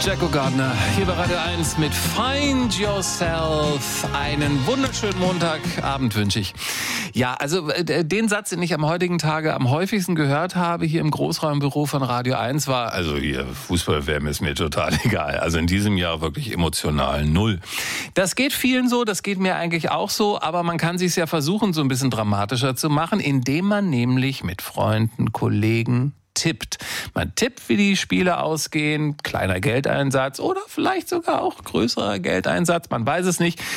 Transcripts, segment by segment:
Jacko Gardner hier bei Radio 1 mit Find Yourself. Einen wunderschönen Montagabend wünsche ich. Ja, also den Satz, den ich am heutigen Tage am häufigsten gehört habe hier im Großraumbüro von Radio 1 war, also hier, Fußball-WM ist mir total egal. Also in diesem Jahr wirklich emotional null. Das geht vielen so, das geht mir eigentlich auch so, aber man kann sich's ja versuchen, so ein bisschen dramatischer zu machen, indem man nämlich mit Freunden, Kollegen tippt. Man tippt, wie die Spiele ausgehen, kleiner Geldeinsatz oder vielleicht sogar auch größerer Geldeinsatz, man weiß es nicht.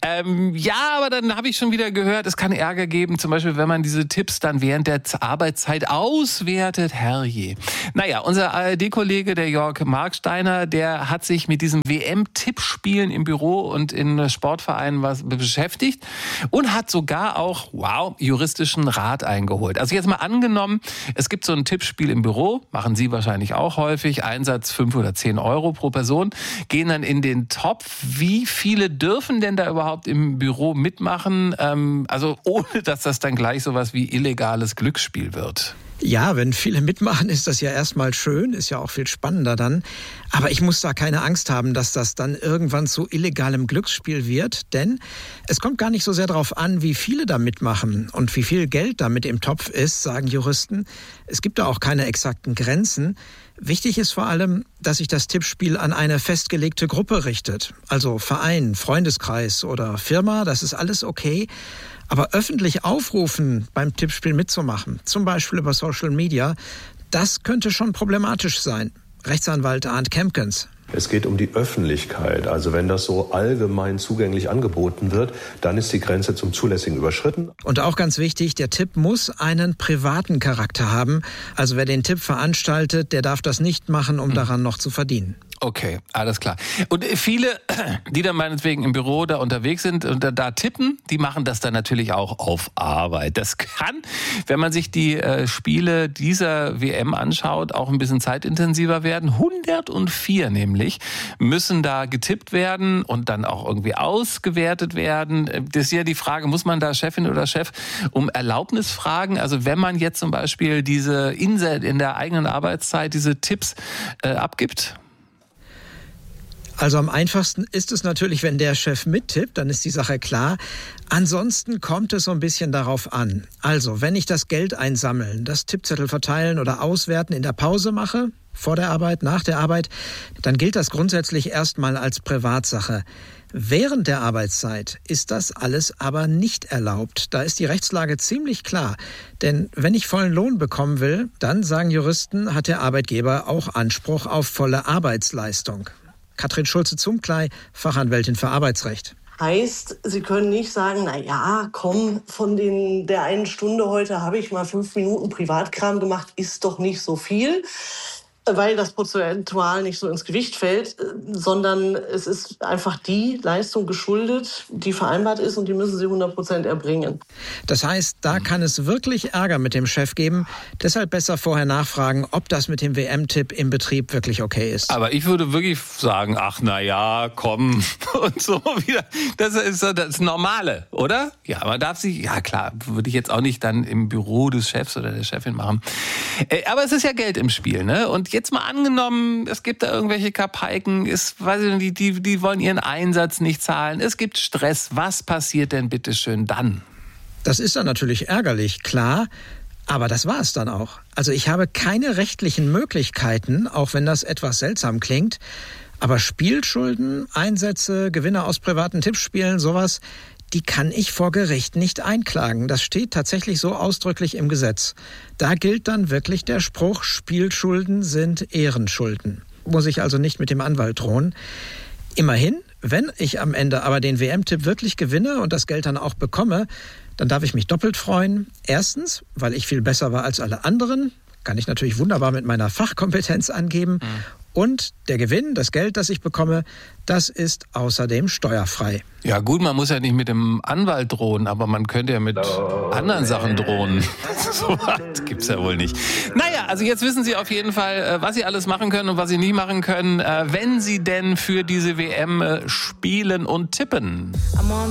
Ja, aber dann habe ich schon wieder gehört, es kann Ärger geben, zum Beispiel, wenn man diese Tipps dann während der Arbeitszeit auswertet. Herrje. Naja, unser ARD-Kollege, der Jörg Marksteiner, der hat sich mit diesem WM-Tippspielen im Büro und in Sportvereinen beschäftigt und hat sogar auch, juristischen Rat eingeholt. Also jetzt mal angenommen, es gibt so ein Tippspiel im Büro, machen Sie wahrscheinlich auch häufig, Einsatz 5 oder 10 Euro pro Person, gehen dann in den Topf. Wie viele dürfen denn da überhaupt im Büro mitmachen? Also ohne, dass das dann gleich sowas wie illegales Glücksspiel wird. Ja, wenn viele mitmachen, ist das ja erstmal schön, ist ja auch viel spannender dann. Aber ich muss da keine Angst haben, dass das dann irgendwann zu illegalem Glücksspiel wird, denn es kommt gar nicht so sehr darauf an, wie viele da mitmachen und wie viel Geld da mit im Topf ist, sagen Juristen. Es gibt da auch keine exakten Grenzen. Wichtig ist vor allem, dass sich das Tippspiel an eine festgelegte Gruppe richtet. Also Verein, Freundeskreis oder Firma, das ist alles okay. Aber öffentlich aufrufen, beim Tippspiel mitzumachen, zum Beispiel über Social Media, das könnte schon problematisch sein. Rechtsanwalt Arndt Kempkens. Es geht um die Öffentlichkeit. Also wenn das so allgemein zugänglich angeboten wird, dann ist die Grenze zum Zulässigen überschritten. Und auch ganz wichtig, der Tipp muss einen privaten Charakter haben. Also wer den Tipp veranstaltet, der darf das nicht machen, um daran noch zu verdienen. Okay, alles klar. Und viele, die dann meinetwegen im Büro da unterwegs sind und da tippen, die machen das dann natürlich auch auf Arbeit. Das kann, wenn man sich die Spiele dieser WM anschaut, auch ein bisschen zeitintensiver werden. 104 nämlich müssen da getippt werden und dann auch irgendwie ausgewertet werden. Das ist ja die Frage, muss man da Chefin oder Chef um Erlaubnis fragen? Also wenn man jetzt zum Beispiel diese in der eigenen Arbeitszeit diese Tipps abgibt? Also am einfachsten ist es natürlich, wenn der Chef mittippt, dann ist die Sache klar. Ansonsten kommt es so ein bisschen darauf an. Also, wenn ich das Geld einsammeln, das Tippzettel verteilen oder auswerten in der Pause mache, vor der Arbeit, nach der Arbeit, dann gilt das grundsätzlich erstmal als Privatsache. Während der Arbeitszeit ist das alles aber nicht erlaubt. Da ist die Rechtslage ziemlich klar. Denn wenn ich vollen Lohn bekommen will, dann, sagen Juristen, hat der Arbeitgeber auch Anspruch auf volle Arbeitsleistung. Katrin Schulze-Zumkley, Fachanwältin für Arbeitsrecht. Heißt, Sie können nicht sagen, von der einen Stunde heute habe ich mal 5 Minuten Privatkram gemacht, ist doch nicht so viel, weil das prozentual nicht so ins Gewicht fällt, sondern es ist einfach die Leistung geschuldet, die vereinbart ist und die müssen Sie 100% erbringen. Das heißt, da kann es wirklich Ärger mit dem Chef geben. Deshalb besser vorher nachfragen, ob das mit dem WM-Tipp im Betrieb wirklich okay ist. Aber ich würde wirklich sagen, komm und so wieder. Das ist das Normale, oder? Ja, man darf sich, ja klar, würde ich jetzt auch nicht dann im Büro des Chefs oder der Chefin machen. Aber es ist ja Geld im Spiel, ne? Und jetzt mal angenommen, es gibt da irgendwelche Kapaiken, die wollen ihren Einsatz nicht zahlen, es gibt Stress. Was passiert denn bitteschön dann? Das ist dann natürlich ärgerlich, klar. Aber das war es dann auch. Also ich habe keine rechtlichen Möglichkeiten, auch wenn das etwas seltsam klingt. Aber Spielschulden, Einsätze, Gewinne aus privaten Tippspielen, sowas, die kann ich vor Gericht nicht einklagen. Das steht tatsächlich so ausdrücklich im Gesetz. Da gilt dann wirklich der Spruch, Spielschulden sind Ehrenschulden. Muss ich also nicht mit dem Anwalt drohen. Immerhin, wenn ich am Ende aber den WM-Tipp wirklich gewinne und das Geld dann auch bekomme, dann darf ich mich doppelt freuen. Erstens, weil ich viel besser war als alle anderen. Kann ich natürlich wunderbar mit meiner Fachkompetenz angeben. Und der Gewinn, das Geld, das ich bekomme, das ist außerdem steuerfrei. Ja gut, man muss ja nicht mit dem Anwalt drohen, aber man könnte ja mit anderen Sachen drohen. So was gibt's ja wohl nicht. Naja, also jetzt wissen Sie auf jeden Fall, was Sie alles machen können und was Sie nicht machen können, wenn Sie denn für diese WM spielen und tippen.